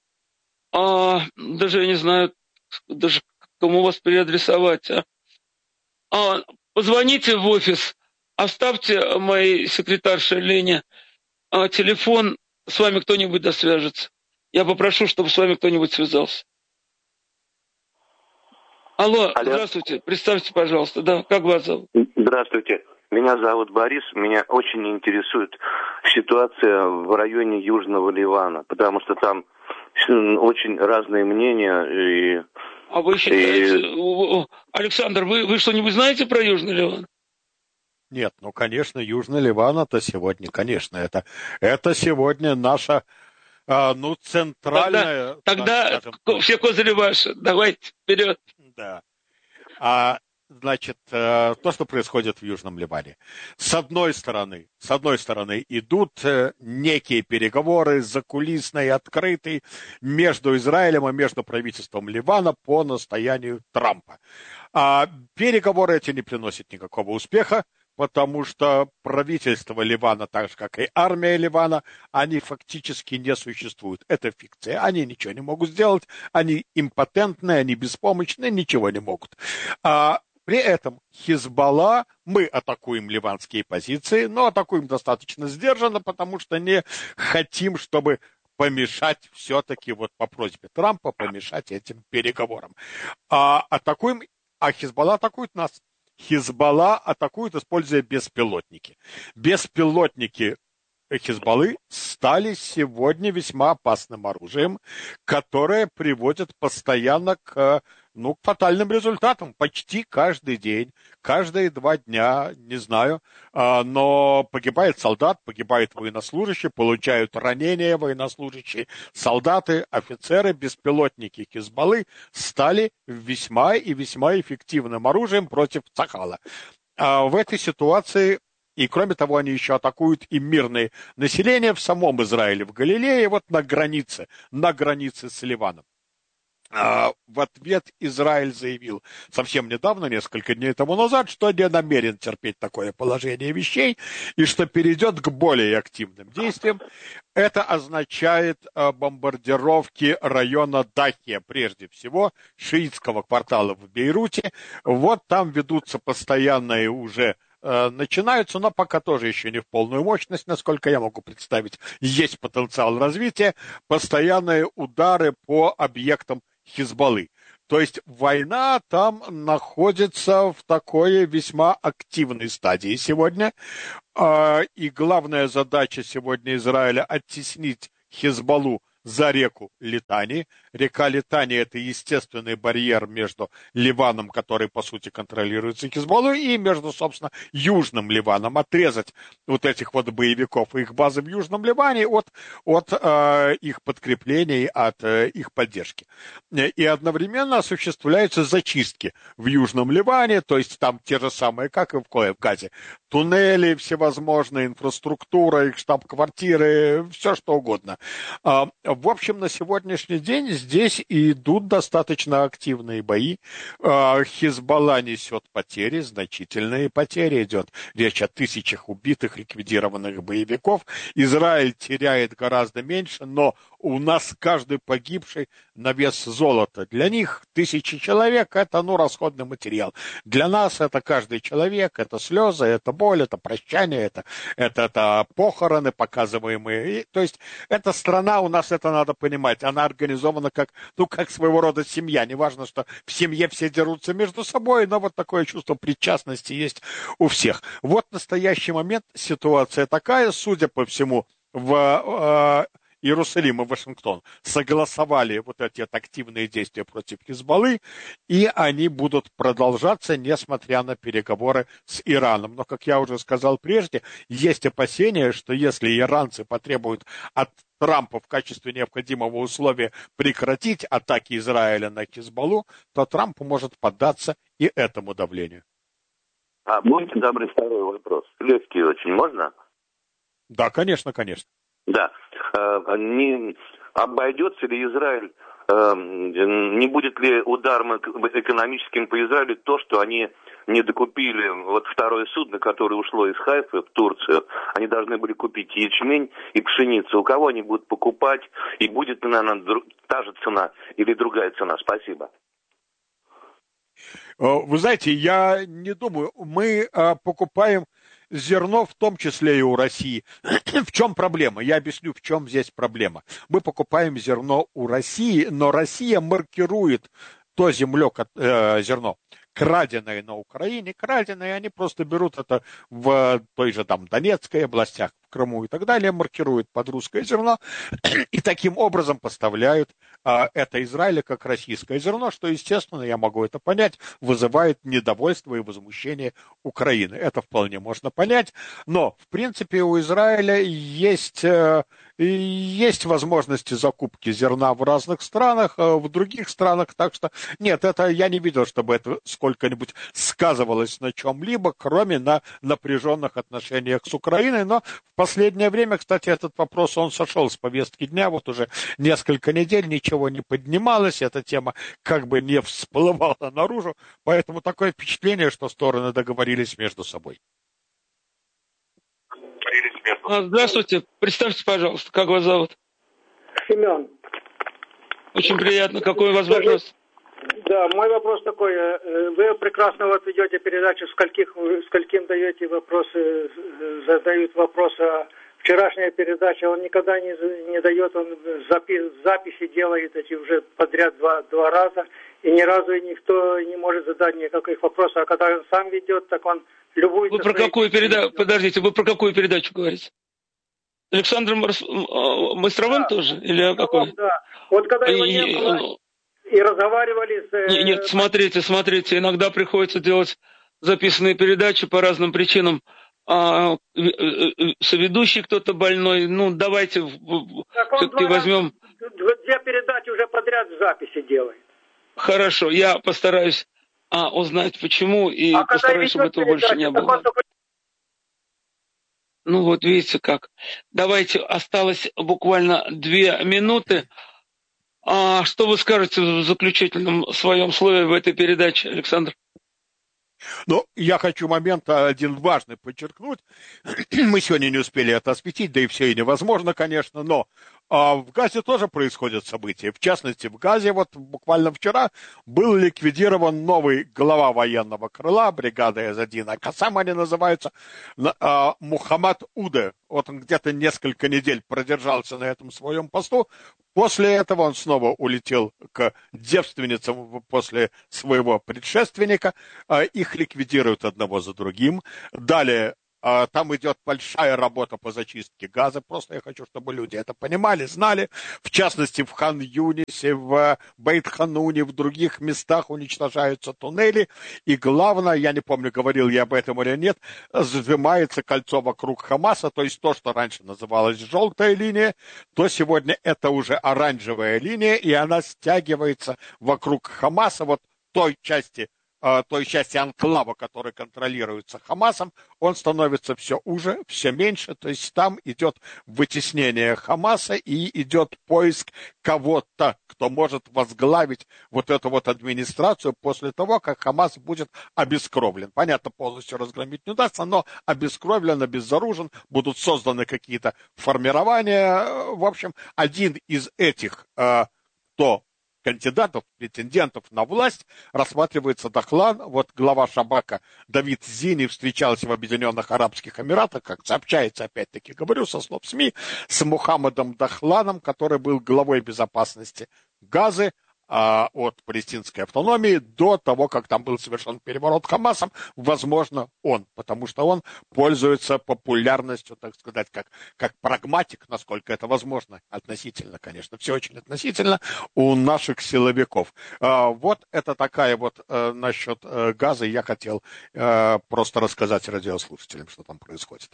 [SPEAKER 2] Даже я не знаю, даже кому вас переадресовать. Позвоните в офис, оставьте моей секретарше Лене телефон, с вами кто-нибудь досвяжется. Я попрошу, чтобы с вами кто-нибудь связался. Алло, здравствуйте, представьте, пожалуйста, да, как вас зовут?
[SPEAKER 20] Здравствуйте, меня зовут Борис, меня очень интересует ситуация в районе Южного Ливана, потому что там очень разные мнения.
[SPEAKER 2] А вы считаете, Александр, вы что-нибудь знаете про Южный Ливан?
[SPEAKER 1] Нет, конечно, Южный Ливан это сегодня, конечно, это сегодня наша, центральная...
[SPEAKER 2] Тогда все козыри ваши, давайте, вперед.
[SPEAKER 1] Да. Значит, то, что происходит в Южном Ливане. С одной стороны идут некие переговоры закулисные, открытые между Израилем и между правительством Ливана по настоянию Трампа. Переговоры эти не приносят никакого успеха, потому что правительство Ливана, так же, как и армия Ливана, они фактически не существуют. Это фикция. Они ничего не могут сделать, они импотентные, они беспомощные, ничего не могут. При этом Хизбалла, мы атакуем ливанские позиции, но атакуем достаточно сдержанно, потому что не хотим, чтобы помешать все-таки по просьбе Трампа, помешать этим переговорам. Атакуем, а Хизбалла атакует нас. Хизбалла атакует, используя беспилотники. Беспилотники Хизбаллы стали сегодня весьма опасным оружием, которое приводит постоянно к фатальным результатам. Почти каждый день, каждые 2 дня, не знаю, но погибает солдат, погибает военнослужащий, получают ранения военнослужащие, солдаты, офицеры, беспилотники Хизбаллы стали весьма и весьма эффективным оружием против Цахала. В этой ситуации И кроме того, они еще атакуют и мирное население в самом Израиле, в Галилее, вот на границе с Ливаном. В ответ Израиль заявил совсем недавно, несколько дней тому назад, что не намерен терпеть такое положение вещей и что перейдет к более активным действиям. Это означает бомбардировки района Дахия, прежде всего, шиитского квартала в Бейруте. Вот там ведутся постоянные уже начинаются, но пока тоже еще не в полную мощность, насколько я могу представить. Есть потенциал развития, постоянные удары по объектам Хизбаллы. То есть война там находится в такой весьма активной стадии сегодня. И главная задача сегодня Израиля – оттеснить Хизбаллу за реку Литани. Река Литани – это естественный барьер между Ливаном, который, по сути, контролируется Хизбаллой, и между, собственно, Южным Ливаном. Отрезать вот этих вот боевиков и их базы в Южном Ливане от их подкреплений, от их поддержки. И одновременно осуществляются зачистки в Южном Ливане, то есть там те же самые, как и в Газе, туннели всевозможные, инфраструктура, их штаб-квартиры, все что угодно. В общем, на сегодняшний день здесь идут достаточно активные бои. Хизбалла несет потери, значительные потери. Идет речь о тысячах убитых, ликвидированных боевиков. Израиль теряет гораздо меньше, но у нас каждый погибший на вес золота. Для них 1000 человек – это, расходный материал. Для нас это каждый человек, это слезы, это боль, это прощание, это похороны, показываемые. То есть эта страна, у нас это надо понимать, она организована как своего рода семья. Неважно, что в семье все дерутся между собой, но вот такое чувство причастности есть у всех. Вот в настоящий момент ситуация такая, судя по всему, в Иерусалим и Вашингтон согласовали вот эти активные действия против Хизбаллы, и они будут продолжаться, несмотря на переговоры с Ираном. Но, как я уже сказал прежде, есть опасения, что если иранцы потребуют от Трампа в качестве необходимого условия прекратить атаки Израиля на Хизбаллу, то Трамп может поддаться и этому давлению.
[SPEAKER 20] Будьте добры, второй вопрос. Легкий очень, можно?
[SPEAKER 1] Да, конечно.
[SPEAKER 20] Да. Не обойдется ли Израиль, не будет ли ударом экономическим по Израилю то, что они не докупили вот второе судно, которое ушло из Хайфы в Турцию, они должны были купить ячмень и пшеницу. У кого они будут покупать, и будет ли, наверное, та же цена или другая цена? Спасибо.
[SPEAKER 1] Вы знаете, я не думаю, мы покупаем зерно, в том числе и у России. В чем проблема? Я объясню, в чем здесь проблема. Мы покупаем зерно у России, но Россия маркирует то зерно, краденое на Украине, они просто берут это в той же Донецкой областях, в Крыму и так далее, маркируют под русское зерно и таким образом поставляют это Израилю как российское зерно, что, естественно, я могу это понять, вызывает недовольство и возмущение Украины. Это вполне можно понять, но, в принципе, у Израиля есть возможности закупки зерна в разных странах, в других странах, так что нет, это я не видел, чтобы это сколько-нибудь сказывалось на чем-либо, кроме на напряженных отношениях с Украиной, но в последнее время, кстати, этот вопрос, он сошел с повестки дня, вот уже несколько недель ничего не поднималось, эта тема как бы не всплывала наружу, поэтому такое впечатление, что стороны договорились между собой.
[SPEAKER 2] Здравствуйте, представьте, пожалуйста, как вас зовут?
[SPEAKER 21] Семен.
[SPEAKER 2] Очень приятно. Какой у вас вопрос?
[SPEAKER 21] Да, мой вопрос такой. Вы прекрасно ведете передачу, скольким даете вопросы, задают вопросы. Вчерашняя передача, он никогда не дает, он записи делает эти уже подряд два раза, и ни разу никто не может задать никаких вопросов. А когда он сам ведет, так он любуется...
[SPEAKER 2] Вы про какую передачу? Подождите, вы про какую передачу говорите? Александром Мостровым тоже? Или о какой?
[SPEAKER 21] Да. Вот когда его не было, и разговаривали с...
[SPEAKER 2] Нет, смотрите, иногда приходится делать записанные передачи по разным причинам. Соведущий кто-то больной, давайте все-таки возьмем...
[SPEAKER 21] Две передачи уже подряд в записи делает.
[SPEAKER 2] Хорошо, я постараюсь узнать почему и постараюсь, чтобы этого больше не было. Ну вот видите как. Давайте, осталось буквально 2 минуты. Что вы скажете в заключительном своем слове в этой передаче, Александр?
[SPEAKER 1] Ну, я хочу момент один важный подчеркнуть. Мы сегодня не успели это осветить, да и все и невозможно, конечно, но в Газе тоже происходят события. В частности, в Газе вот буквально вчера был ликвидирован новый глава военного крыла, бригада Эз-1 Акасам они называются, Мухаммад Уде. Вот он где-то несколько недель продержался на этом своем посту. После этого он снова улетел к девственницам после своего предшественника. Их ликвидируют одного за другим. Далее там идет большая работа по зачистке Газа. Просто я хочу, чтобы люди это понимали, знали. В частности, в Хан-Юнисе, в Бейт-Хануне, в других местах уничтожаются туннели. И главное, я не помню, говорил я об этом или нет, сжимается кольцо вокруг Хамаса. То есть то, что раньше называлось желтая линия, то сегодня это уже оранжевая линия. И она стягивается вокруг Хамаса, вот той части анклава, который контролируется Хамасом, он становится все уже, все меньше, то есть там идет вытеснение Хамаса и идет поиск кого-то, кто может возглавить вот эту вот администрацию после того, как Хамас будет обескровлен. Понятно, полностью разгромить не удастся, но обескровлен, обезоружен, будут созданы какие-то формирования. В общем, один из этих, кандидатов, претендентов на власть, рассматривается Дахлан. Вот глава Шабака Давид Зини встречался в Объединенных Арабских Эмиратах, как сообщается, опять-таки говорю, со слов СМИ, с Мухаммадом Дахланом, который был главой безопасности Газы от палестинской автономии до того, как там был совершен переворот Хамасом, возможно, он, потому что он пользуется популярностью, так сказать, как прагматик, насколько это возможно, относительно, конечно, все очень относительно, у наших силовиков. Вот это такая вот насчет Газа, я хотел просто рассказать радиослушателям, что там происходит.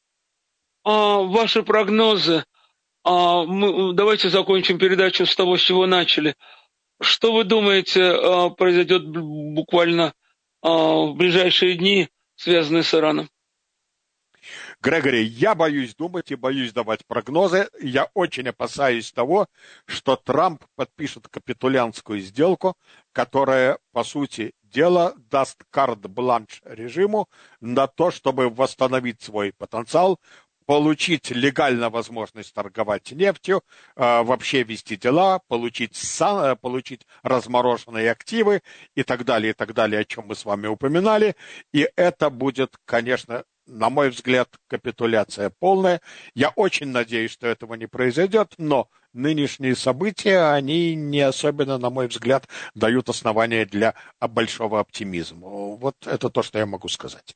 [SPEAKER 2] Ваши прогнозы, давайте закончим передачу с того, с чего начали. Что вы думаете произойдет буквально в ближайшие дни, связанные с Ираном?
[SPEAKER 1] Грегори, я боюсь думать и боюсь давать прогнозы. Я очень опасаюсь того, что Трамп подпишет капитулянтскую сделку, которая, по сути дела, даст карт-бланш режиму на то, чтобы восстановить свой потенциал, получить легально возможность торговать нефтью, вообще вести дела, получить размороженные активы и так далее, о чем мы с вами упоминали. И это будет, конечно, на мой взгляд, капитуляция полная. Я очень надеюсь, что этого не произойдет, но нынешние события, они не особенно, на мой взгляд, дают основания для большого оптимизма. Вот это то, что я могу сказать.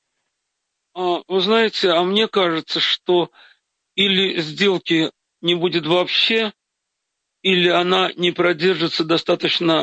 [SPEAKER 2] Вы знаете, мне кажется, что или сделки не будет вообще, или она не продержится достаточно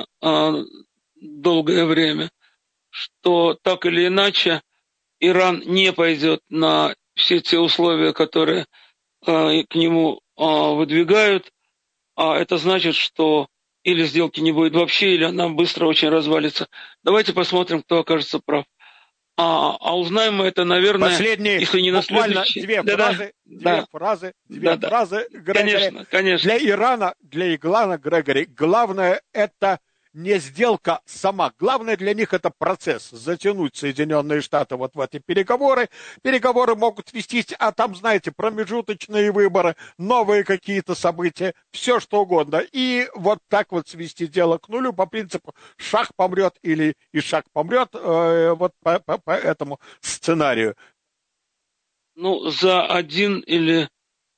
[SPEAKER 2] долгое время, что так или иначе Иран не пойдет на все те условия, которые к нему выдвигают, а это значит, что или сделки не будет вообще, или она быстро очень развалится. Давайте посмотрим, кто окажется прав. Узнаем мы это, наверное, если не на следующий...
[SPEAKER 1] Две фразы.
[SPEAKER 2] Конечно.
[SPEAKER 1] Для Ирана, Грегори, главное это не сделка сама. Главное для них это процесс. Затянуть Соединенные Штаты вот в эти переговоры. Переговоры могут вестись, а там, знаете, промежуточные выборы, новые какие-то события, все что угодно. И вот так вот свести дело к нулю по принципу шах помрет или Ишак помрет, вот по этому сценарию.
[SPEAKER 2] Ну, за 1 или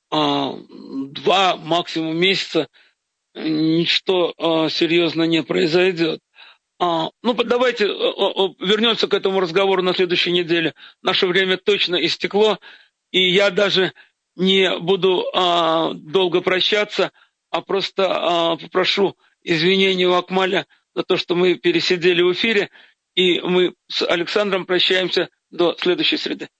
[SPEAKER 2] 2 максимум месяца ничто серьезно не произойдет. Давайте вернемся к этому разговору на следующей неделе. Наше время точно истекло, и я даже не буду долго прощаться, а просто попрошу извинения у Акмаля за то, что мы пересидели в эфире, и мы с Александром прощаемся до следующей среды.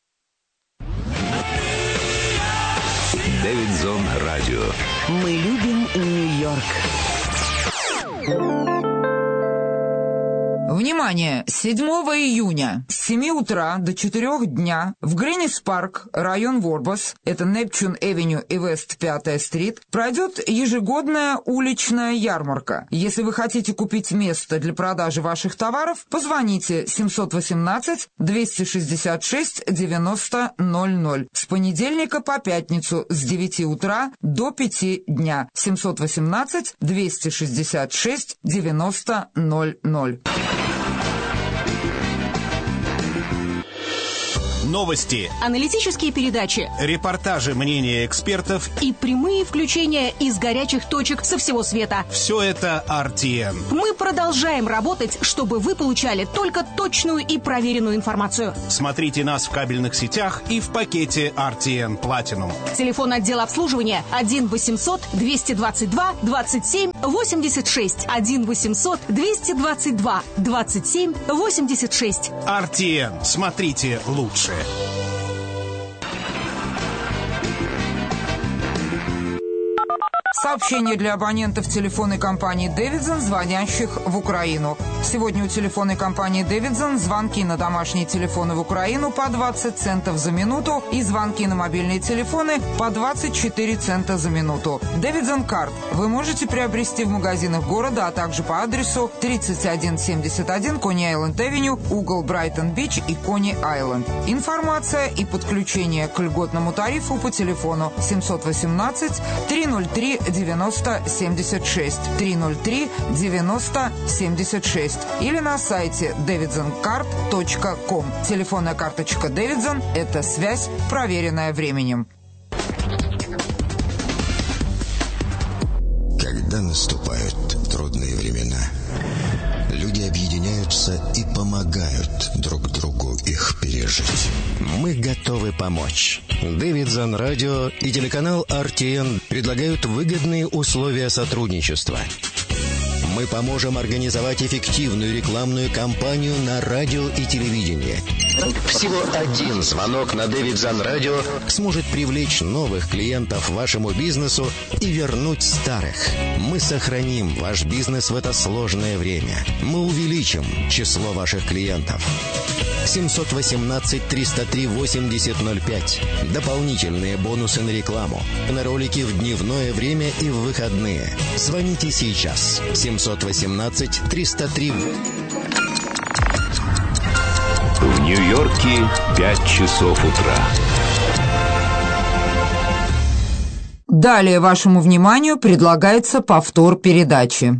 [SPEAKER 11] Дэвид Зон Радио.
[SPEAKER 9] Мы любим Нью-Йорк.
[SPEAKER 3] Внимание! 7 июня с 7 утра до 4 дня в Гринис-парк, район Ворбас, это Непчун-Эвеню и Вест 5-я стрит, пройдет ежегодная уличная ярмарка. Если вы хотите купить место для продажи ваших товаров, позвоните 718-266-9000 с понедельника по пятницу с 9 утра до 5 дня. 718-266-9000.
[SPEAKER 22] Новости,
[SPEAKER 23] аналитические передачи,
[SPEAKER 22] репортажи, мнения экспертов
[SPEAKER 23] и прямые включения из горячих точек со всего света.
[SPEAKER 22] Все это RTN.
[SPEAKER 23] Мы продолжаем работать, чтобы вы получали только точную и проверенную информацию.
[SPEAKER 22] Смотрите нас в кабельных сетях и в пакете RTN Platinum.
[SPEAKER 23] Телефон отдела обслуживания 1-800-222-27-86. 1-800-222-27-86.
[SPEAKER 22] RTN. Смотрите лучше.
[SPEAKER 3] Сообщение для абонентов телефонной компании «Дэвидсон», звонящих в Украину. Сегодня у телефонной компании «Дэвидсон» звонки на домашние телефоны в Украину по 20 центов за минуту и звонки на мобильные телефоны по 24 цента за минуту. «Дэвидсон Карт» вы можете приобрести в магазинах города, а также по адресу 3171 Кони-Айленд-Авеню, угол Брайтон-Бич и Кони-Айленд. Информация и подключение к льготному тарифу по телефону 718-303-9076, 303-9076 или на сайте davidsoncard.com. Телефонная карточка Davidson – это связь, проверенная временем.
[SPEAKER 24] Когда наступают трудные времена, люди объединяются и помогают друг другу их пережить. Мы готовы помочь. Дэвидсон Радио и телеканал RTN предлагают выгодные условия сотрудничества. Мы поможем организовать эффективную рекламную кампанию на радио и телевидении. Всего один звонок на Дэвидсон Радио сможет привлечь новых клиентов вашему бизнесу и вернуть старых. Мы сохраним ваш бизнес в это сложное время. Мы увеличим число ваших клиентов. 718-303-8005. Дополнительные бонусы на рекламу, на ролики в дневное время и в выходные. Звоните сейчас. 718-303.
[SPEAKER 25] В Нью-Йорке 5 часов утра.
[SPEAKER 3] Далее вашему вниманию предлагается повтор передачи.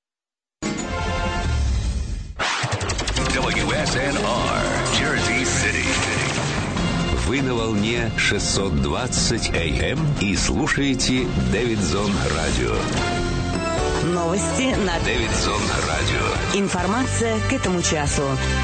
[SPEAKER 25] Вы на волне 620 АМ и слушаете Дэвидсон Радио.
[SPEAKER 26] Новости на
[SPEAKER 25] Дэвидсон Радио.
[SPEAKER 26] Информация к этому часу.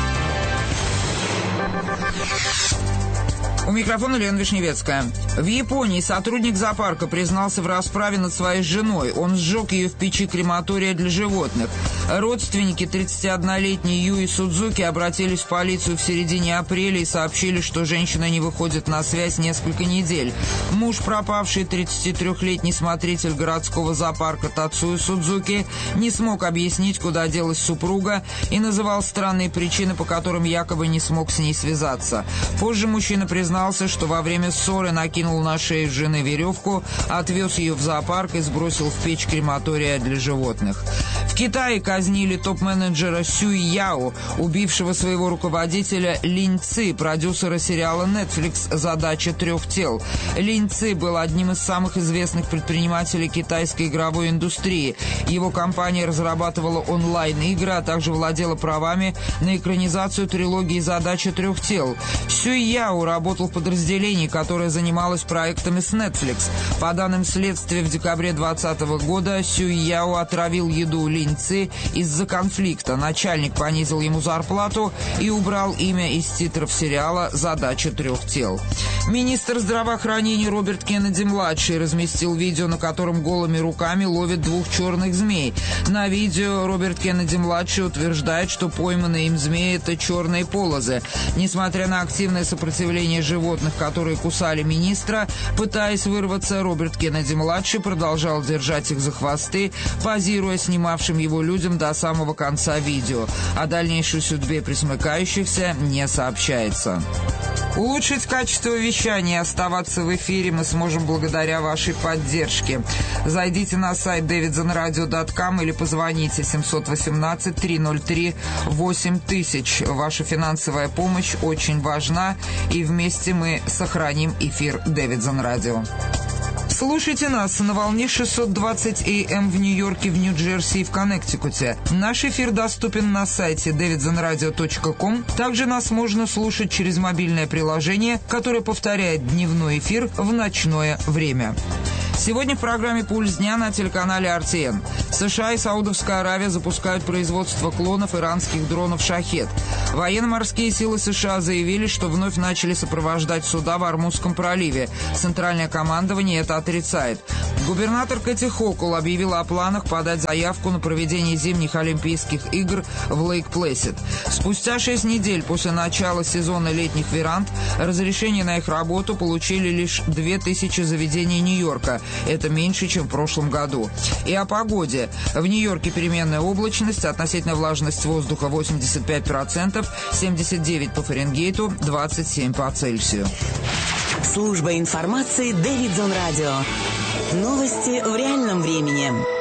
[SPEAKER 3] У микрофона Лена Вишневецкая. В Японии сотрудник зоопарка признался в расправе над своей женой. Он сжег ее в печи крематория для животных. Родственники 31-летней Юи Судзуки обратились в полицию в середине апреля и сообщили, что женщина не выходит на связь несколько недель. Муж пропавший, 33-летний смотритель городского зоопарка Тацуя Судзуки, не смог объяснить, куда делась супруга, и называл странные причины, по которым якобы не смог с ней связаться. Позже мужчина признался, что во время ссоры накинул на шею жены веревку, отвез ее в зоопарк и сбросил в печь крематория для животных. В Китае казнили топ-менеджера Сюй Яо, убившего своего руководителя Линь Ци, продюсера сериала Netflix «Задача трех тел». Линь Ци был одним из самых известных предпринимателей китайской игровой индустрии. Его компания разрабатывала онлайн-игры, а также владела правами на экранизацию трилогии «Задача трех тел». Сюй Яо работал в подразделении, которое занималось проектами с Netflix. По данным следствия, в декабре 2020 года Сюй Яо отравил еду Линь Ци из-за конфликта. Начальник понизил ему зарплату и убрал имя из титров сериала «Задача трех тел». Министр здравоохранения Роберт Кеннеди-младший разместил видео, на котором голыми руками ловит двух черных змей. На видео Роберт Кеннеди-младший утверждает, что пойманные им змеи – это черные полозы. Несмотря на активное сопротивление животных, которые кусали министра, пытаясь вырваться, Роберт Кеннеди-младший продолжал держать их за хвосты, позируя снимавшим его людям до самого конца видео. О дальнейшей судьбе пресмыкающихся не сообщается. Улучшить качество вещания и оставаться в эфире мы сможем благодаря вашей поддержке. Зайдите на сайт davidsonradio.com или позвоните 718-303-8000. Ваша финансовая помощь очень важна, и вместе мы сохраним эфир Davidson Radio. Слушайте нас на волне 620 AM в Нью-Йорке, в Нью-Джерси и в Коннектикуте. Наш эфир доступен на сайте davidsonradio.com. Также нас можно слушать через мобильное приложение, которое повторяет дневной эфир в ночное время. Сегодня в программе «Пульс дня» на телеканале RTN. США и Саудовская Аравия запускают производство клонов иранских дронов «Шахед». Военно-морские силы США заявили, что вновь начали сопровождать суда в Ормузском проливе. Центральное командование это отрицает. Губернатор Кэти Хокул объявила о планах подать заявку на проведение зимних Олимпийских игр в Лейк-Плэсид. Спустя 6 недель после начала сезона летних веранд разрешение на их работу получили лишь 2000 заведений Нью-Йорка. Это меньше, чем в прошлом году. И о погоде. В Нью-Йорке переменная облачность, относительная влажность воздуха 85%, 79 по Фаренгейту, 27 по Цельсию.
[SPEAKER 4] Служба информации Davidson Radio. Новости в реальном времени.